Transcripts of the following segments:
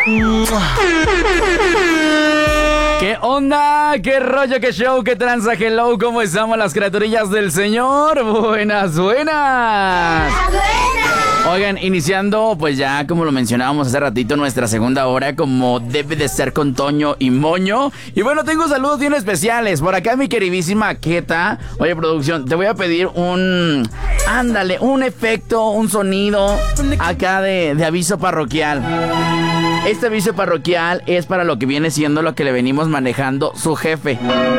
¿Qué onda? ¿Qué rollo? ¿Qué show? ¿Qué tranza? Hello, ¿cómo estamos las criaturillas del Señor? Buenas, buenas. Oigan, iniciando, pues ya como lo mencionábamos hace ratito, nuestra segunda hora, como debe de ser con Toño y Moño. Y bueno, tengo saludos bien especiales. Por acá mi queridísima Keta. Oye, producción, te voy a pedir un efecto, un sonido acá de aviso parroquial. Este aviso parroquial es para lo que viene siendo lo que le venimos manejando su jefe.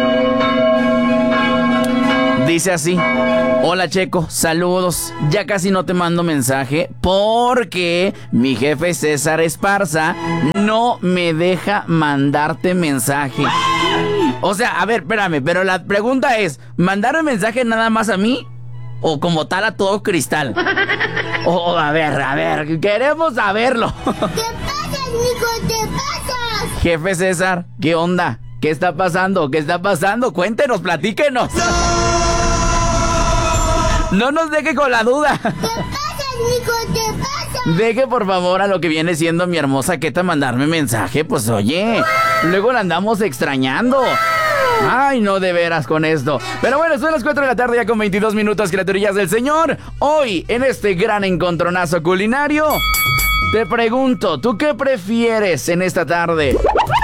Dice así: hola Checo, saludos. Ya casi no te mando mensaje porque mi jefe César Esparza no me deja mandarte mensaje. O sea, a ver, espérame, pero la pregunta es: ¿mandarme mensaje nada más a mí o como tal a todo Cristal? A ver, queremos saberlo. ¿Qué pasa, Nico? ¿Qué pasa? Jefe César, ¿qué onda? ¿Qué está pasando? ¿Qué está pasando? Cuéntenos, platíquenos. No nos deje con la duda. ¿Qué pasa, Nico? ¿Qué pasa? Deje por favor a lo que viene siendo mi hermosa Keta mandarme mensaje. Pues oye, luego la andamos extrañando. Ay, no, de veras con esto. Pero bueno, son las 4 de la tarde ya con 22 minutos, criaturillas del Señor. Hoy, en este gran encontronazo culinario, te pregunto, ¿tú qué prefieres en esta tarde?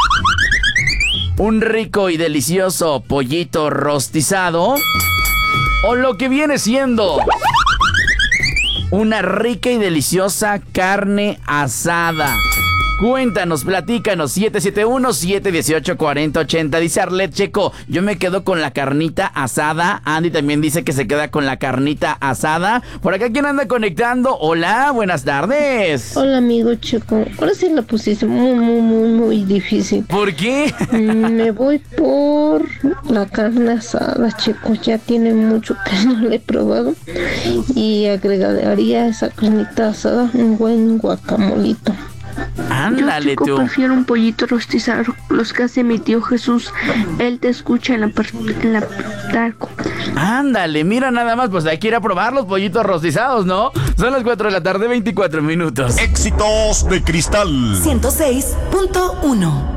¿Un rico y delicioso pollito rostizado? ¿O lo que viene siendo una rica y deliciosa carne asada? Cuéntanos, platícanos, 771-718-4080. Dice Arlet Checo, yo me quedo con la carnita asada. Andy también dice que se queda con la carnita asada. Por acá, ¿quién anda conectando? Hola, buenas tardes. Hola, amigo Checo. Ahora sí la pusiste muy difícil. ¿Por qué? Me voy por la carne asada, Checo. Ya tiene mucho que no la he probado. Y agregaría a esa carnita asada un buen guacamolito. Ándale, yo, Chico, tú. prefiero un pollito rostizado, los que hace mi tío Jesús. Él te escucha en la taco. Ándale, mira nada más, pues hay que ir a probar los pollitos rostizados, ¿no? Son las 4 de la tarde, 24 minutos. Éxitos de Cristal 106.1.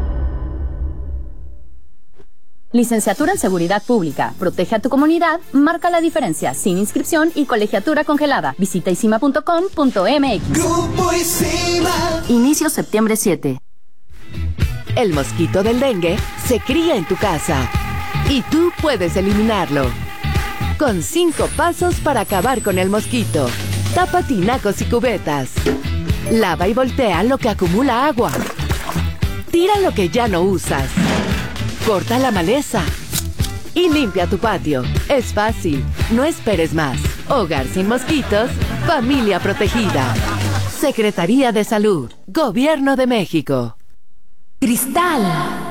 Licenciatura en Seguridad Pública. Protege a tu comunidad. Marca la diferencia. Sin inscripción y colegiatura congelada. Visita isima.com.mx. Grupo Isima. Inicio septiembre 7. El mosquito del dengue se cría en tu casa y tú puedes eliminarlo. Con 5 pasos para acabar con el mosquito. Tapa tinacos y cubetas. Lava y voltea lo que acumula agua. Tira lo que ya no usas. Corta la maleza y limpia tu patio. Es fácil, no esperes más. Hogar sin mosquitos, familia protegida. Secretaría de Salud, Gobierno de México. Cristal